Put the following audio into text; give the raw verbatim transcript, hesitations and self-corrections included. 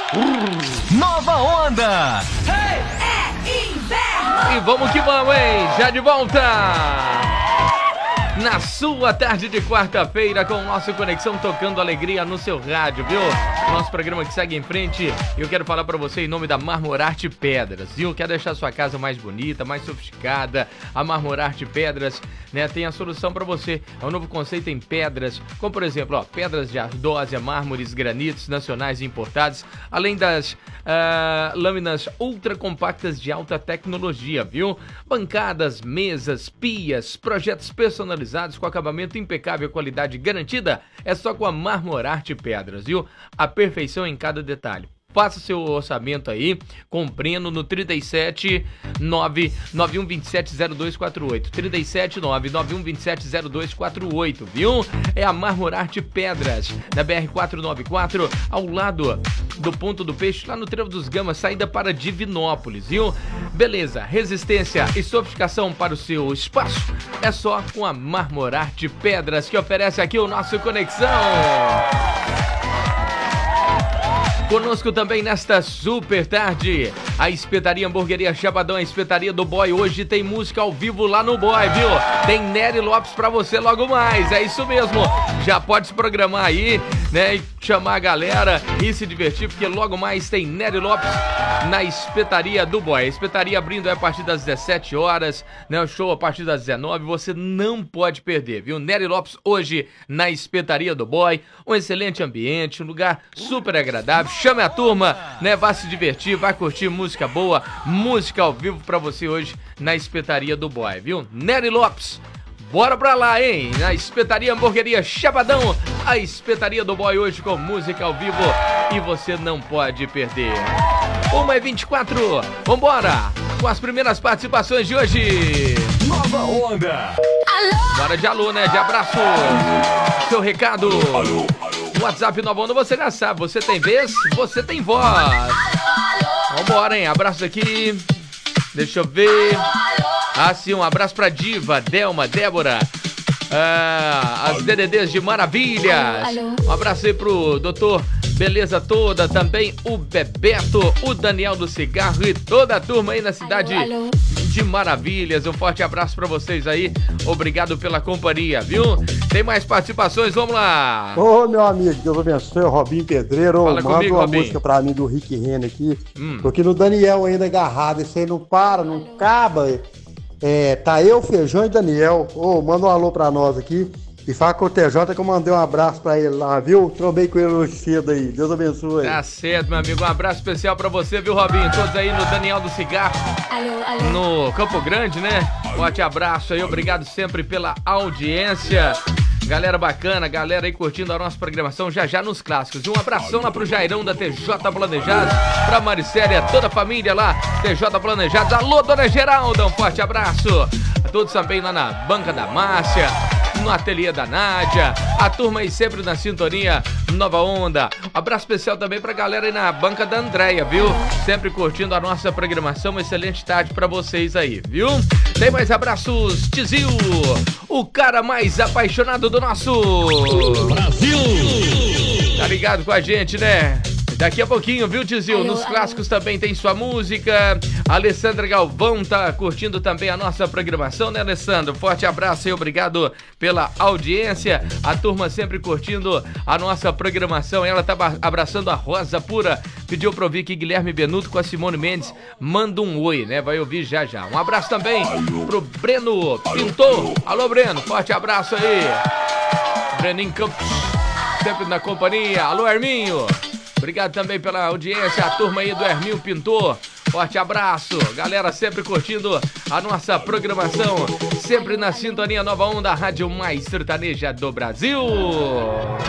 Nova Onda. É inverno. E vamos que vamos, hein? Já de volta! Na sua tarde de quarta-feira com o nosso Conexão tocando alegria no seu rádio, viu? Nosso programa que segue em frente. E eu quero falar pra você em nome da Marmorarte Pedras, viu? Quer deixar sua casa mais bonita, mais sofisticada? A Marmorarte Pedras, né, tem a solução pra você. É um novo conceito em pedras, como por exemplo, ó, pedras de ardósia, mármores, granitos nacionais e importados, além das uh, lâminas ultra compactas de alta tecnologia, viu? Bancadas, mesas, pias, projetos personalizados com acabamento impecável, qualidade garantida, é só com a Marmorarte Pedras, viu? A perfeição em cada detalhe. Faça seu orçamento aí, com Breno no trinta e sete, nove nove um dois sete zero dois quatro oito. trinta e sete, nove nove um dois sete zero dois quatro oito, viu? É a Marmorarte Pedras, na B R quatrocentos e noventa e quatro, ao lado do Ponto do Peixe, lá no Trevo dos Gamas, saída para Divinópolis, viu? Beleza, resistência e sofisticação para o seu espaço é só com a Marmorarte Pedras, que oferece aqui o nosso Conexão. Conosco também nesta super tarde, a Espetaria Hamburgueria Chapadão, a Espetaria do Boy. Hoje tem música ao vivo lá no Boy, viu? Tem Nery Lopes pra você logo mais, é isso mesmo. Já pode se programar aí, né, e chamar a galera e se divertir, porque logo mais tem Nery Lopes na Espetaria do Boy. A Espetaria abrindo é a partir das dezessete horas, né, o show a partir das dezenove, você não pode perder, viu? Nery Lopes hoje na Espetaria do Boy, um excelente ambiente, um lugar super agradável. Chame a turma, né? Vai se divertir, vai curtir música boa, música ao vivo pra você hoje na Espetaria do Boy, viu? Nery Lopes, bora pra lá, hein? Na Espetaria Hamburgueria Chapadão, a Espetaria do Boy hoje com música ao vivo e você não pode perder. uma e vinte e quatro, vambora com as primeiras participações de hoje. Nova Onda. Bora de alô, né? De abraço. Seu recado. Alô. WhatsApp Nova Onda, você já sabe, você tem vez, você tem voz. Vambora, hein? Abraço aqui. Deixa eu ver. Ah, sim, um abraço pra Diva, Delma, Débora. Ah, as D D Ds de Maravilhas. Um abraço aí pro doutor Beleza Toda, também o Bebeto, o Daniel do Cigarro e toda a turma aí na cidade alô, alô. de Maravilhas. Um forte abraço pra vocês aí, obrigado pela companhia, viu? Tem mais participações, vamos lá. Ô, meu amigo, Deus abençoe, o Robinho Pedreiro. Fala manda comigo, uma Robinho. música pra mim do Rick Renner aqui. Hum. Tô aqui no Daniel ainda agarrado, esse aí não para, não acaba. É, tá eu, Feijão e Daniel. Ô, manda um alô pra nós aqui. E fala com o T J que eu mandei um abraço pra ele lá, viu? Trombei com ele hoje cedo aí. Deus abençoe. Tá certo, meu amigo. Um abraço especial pra você, viu, Robinho? Todos aí no Daniel do Cigarro, Alô, alô. no Campo Grande, né? Forte abraço aí, obrigado sempre pela audiência. Galera bacana, galera aí curtindo a nossa programação já já nos clássicos. E um abração lá pro Jairão da T J Planejados, pra Maricélia, toda a família lá, T J Planejados. Alô, dona Geralda, um forte abraço. A todos também lá na banca da Márcia, no ateliê da Nádia, a turma aí sempre na sintonia Nova Onda. Um abraço especial também pra galera aí na banca da Andréia, viu? Sempre curtindo a nossa programação. Uma excelente tarde pra vocês aí, viu? Tem mais abraços, Tizil, o cara mais apaixonado do nosso Brasil. Tá ligado com a gente, né? Daqui a pouquinho, viu, Tizil? Alô, Nos alô. clássicos também tem sua música. A Alessandra Galvão tá curtindo também a nossa programação, né, Alessandro? Forte abraço e obrigado pela audiência. A turma sempre curtindo a nossa programação. Ela tá abraçando a Rosa Pura. Pediu pra ouvir aqui Guilherme Benuto com a Simone Mendes. Manda um oi, né? Vai ouvir já já. Um abraço também pro Breno Pintor. Alô, Breno. Forte abraço aí. Breninho Campos, sempre na companhia. Alô, Herminho. Obrigado também pela audiência, a turma aí do Herminho Pintor. Forte abraço, galera sempre curtindo a nossa programação, sempre na sintonia Nova Onda, a rádio mais sertaneja do Brasil.